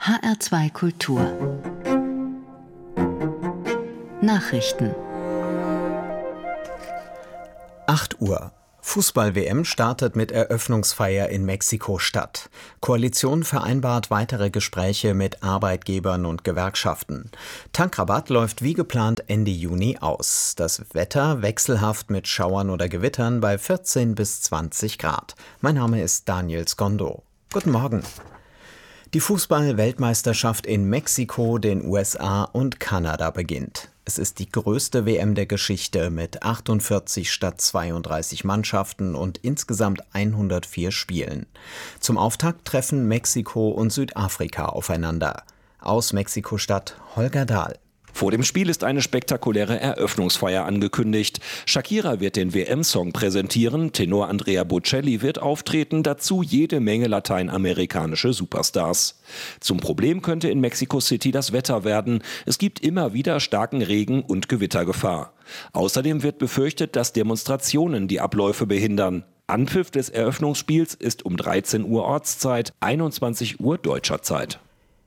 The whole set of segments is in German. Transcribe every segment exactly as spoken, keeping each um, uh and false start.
H R zwei Kultur Nachrichten. acht Uhr. Fußball-W M startet mit Eröffnungsfeier in Mexiko-Stadt. Koalition vereinbart weitere Gespräche mit Arbeitgebern und Gewerkschaften. Tankrabatt läuft wie geplant Ende Juni aus. Das Wetter wechselhaft mit Schauern oder Gewittern bei vierzehn bis zwanzig Grad. Mein Name ist Daniel Skondo. Guten Morgen. Die Fußball-Weltmeisterschaft in Mexiko, den U S A und Kanada beginnt. Es ist die größte W M der Geschichte mit achtundvierzig statt zweiunddreißig Mannschaften und insgesamt hundertvier Spielen. Zum Auftakt treffen Mexiko und Südafrika aufeinander. Aus Mexiko-Stadt Holger Dahl. Vor dem Spiel ist eine spektakuläre Eröffnungsfeier angekündigt. Shakira wird den W M-Song präsentieren, Tenor Andrea Bocelli wird auftreten, dazu jede Menge lateinamerikanische Superstars. Zum Problem könnte in Mexico City das Wetter werden. Es gibt immer wieder starken Regen und Gewittergefahr. Außerdem wird befürchtet, dass Demonstrationen die Abläufe behindern. Anpfiff des Eröffnungsspiels ist um dreizehn Uhr Ortszeit, einundzwanzig Uhr deutscher Zeit.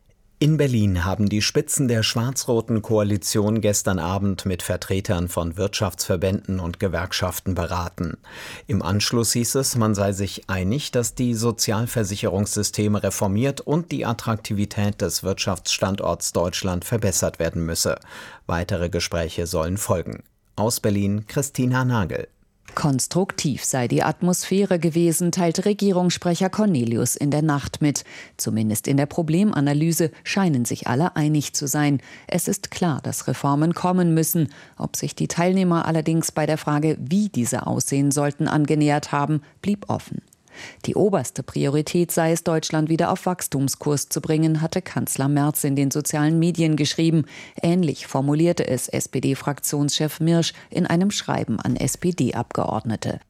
In Berlin haben die Spitzen der schwarz-roten Koalition gestern Abend mit Vertretern von Wirtschaftsverbänden und Gewerkschaften beraten. Im Anschluss hieß es, man sei sich einig, dass die Sozialversicherungssysteme reformiert und die Attraktivität des Wirtschaftsstandorts Deutschland verbessert werden müsse. Weitere Gespräche sollen folgen. Aus Berlin Christina Nagel. Konstruktiv sei die Atmosphäre gewesen, teilt Regierungssprecher Cornelius in der Nacht mit. Zumindest in der Problemanalyse scheinen sich alle einig zu sein. Es ist klar, dass Reformen kommen müssen. Ob sich die Teilnehmer allerdings bei der Frage, wie diese aussehen sollten, angenähert haben, blieb offen. Die oberste Priorität sei es, Deutschland wieder auf Wachstumskurs zu bringen, hatte Kanzler Merz in den sozialen Medien geschrieben. Ähnlich formulierte es S P D-Fraktionschef Mirsch in einem Schreiben an S P D-Abgeordnete.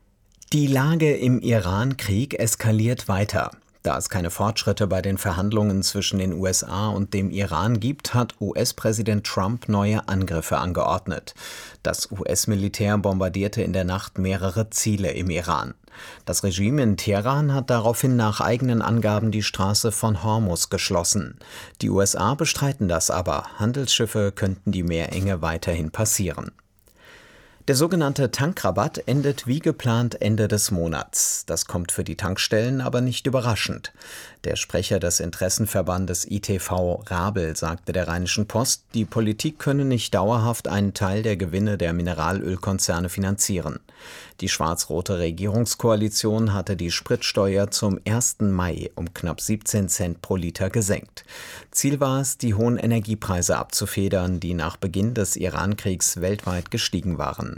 Die Lage im Iran-Krieg eskaliert weiter. Da es keine Fortschritte bei den Verhandlungen zwischen den U S A und dem Iran gibt, hat U S-Präsident Trump neue Angriffe angeordnet. Das U S-Militär bombardierte in der Nacht mehrere Ziele im Iran. Das Regime in Teheran hat daraufhin nach eigenen Angaben die Straße von Hormuz geschlossen. Die U S A bestreiten das aber. Handelsschiffe könnten die Meerenge weiterhin passieren. Der sogenannte Tankrabatt endet wie geplant Ende des Monats. Das kommt für die Tankstellen aber nicht überraschend. Der Sprecher des Interessenverbandes I T V, Rabel, sagte der Rheinischen Post, die Politik könne nicht dauerhaft einen Teil der Gewinne der Mineralölkonzerne finanzieren. Die schwarz-rote Regierungskoalition hatte die Spritsteuer zum ersten Mai um knapp siebzehn Cent pro Liter gesenkt. Ziel war es, die hohen Energiepreise abzufedern, die nach Beginn des Iran-Kriegs weltweit gestiegen waren.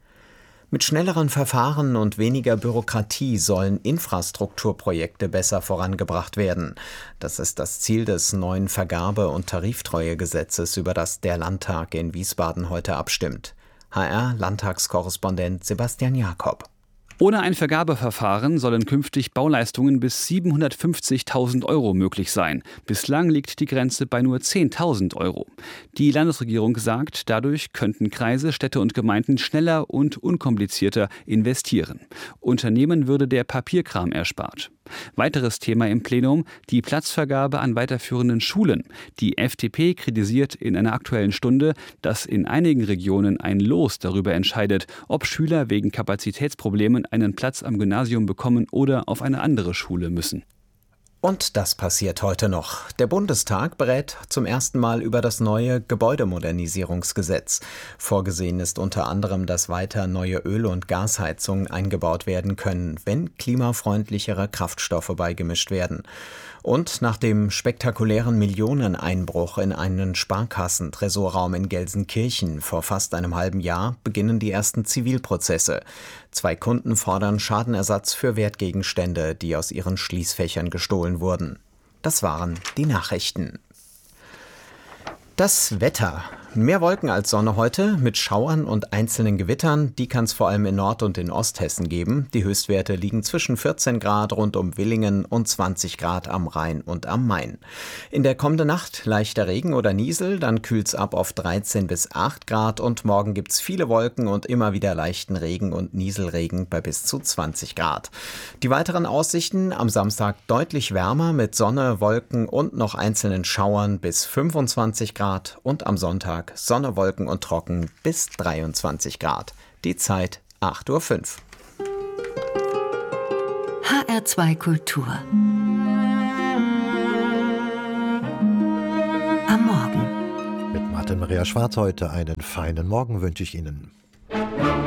Mit schnelleren Verfahren und weniger Bürokratie sollen Infrastrukturprojekte besser vorangebracht werden. Das ist das Ziel des neuen Vergabe- und Tariftreuegesetzes, über das der Landtag in Wiesbaden heute abstimmt. H R-Landtagskorrespondent Sebastian Jakob. Ohne ein Vergabeverfahren sollen künftig Bauleistungen bis siebenhundertfünfzigtausend Euro möglich sein. Bislang liegt die Grenze bei nur zehntausend Euro. Die Landesregierung sagt, dadurch könnten Kreise, Städte und Gemeinden schneller und unkomplizierter investieren. Unternehmen würde der Papierkram erspart. Weiteres Thema im Plenum, die Platzvergabe an weiterführenden Schulen. Die F D P kritisiert in einer Aktuellen Stunde, dass in einigen Regionen ein Los darüber entscheidet, ob Schüler wegen Kapazitätsproblemen einen Platz am Gymnasium bekommen oder auf eine andere Schule müssen. Und das passiert heute noch. Der Bundestag berät zum ersten Mal über das neue Gebäudemodernisierungsgesetz. Vorgesehen ist unter anderem, dass weiter neue Öl- und Gasheizungen eingebaut werden können, wenn klimafreundlichere Kraftstoffe beigemischt werden. Und nach dem spektakulären Millioneneinbruch in einen Sparkassen-Tresorraum in Gelsenkirchen vor fast einem halben Jahr beginnen die ersten Zivilprozesse. Zwei Kunden fordern Schadenersatz für Wertgegenstände, die aus ihren Schließfächern gestohlen wurden. Das waren die Nachrichten. Das Wetter. Mehr Wolken als Sonne heute mit Schauern und einzelnen Gewittern. Die kann es vor allem in Nord- und in Osthessen geben. Die Höchstwerte liegen zwischen vierzehn Grad rund um Villingen und zwanzig Grad am Rhein und am Main. In der kommenden Nacht leichter Regen oder Niesel, dann kühlt's ab auf dreizehn bis acht Grad und morgen gibt's viele Wolken und immer wieder leichten Regen und Nieselregen bei bis zu zwanzig Grad. Die weiteren Aussichten: am Samstag deutlich wärmer mit Sonne, Wolken und noch einzelnen Schauern bis fünfundzwanzig Grad und am Sonntag Sonne, Wolken und trocken bis dreiundzwanzig Grad. Die Zeit acht Uhr fünf. H R zwei Kultur. Am Morgen. Mit Martin Maria Schwarz heute einen feinen Morgen wünsche ich Ihnen.